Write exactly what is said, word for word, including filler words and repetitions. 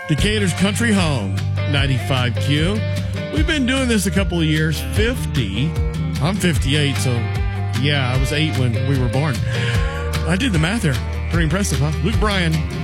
Decatur's Country Home, ninety-five Q. We've been doing this a couple of years, fifty. I'm fifty-eight, so yeah, I was eight when we were born. I did the math there. Pretty impressive, huh? Luke Bryan.